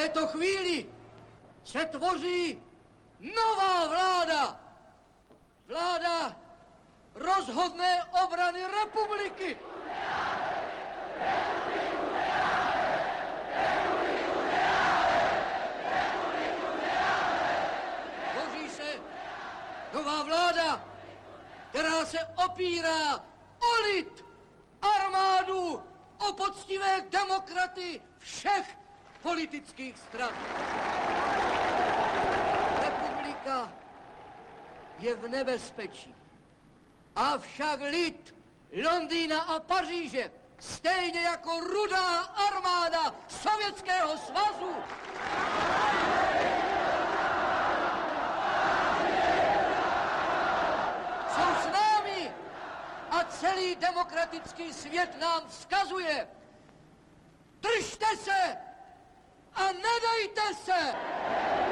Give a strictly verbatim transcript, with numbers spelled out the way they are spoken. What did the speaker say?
této chvíli se tvoří nová vláda. Vláda rozhodné obrany republiky. Tvoří se nová vláda, která se opírá o lid, armádu, o poctivé demokraty všech politických stran. Republika je v nebezpečí. Avšak lid Londýna a Paříže, stejně jako Rudá armáda Sovětského svazu, jsou s námi a celý demokratický svět nám vzkazuje: držte se a nedejte se!